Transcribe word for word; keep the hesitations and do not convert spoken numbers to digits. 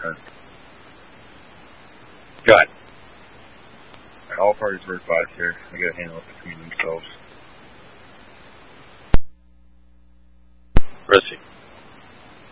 turn. Go ahead. All parties were advised here. They got to handle it between themselves.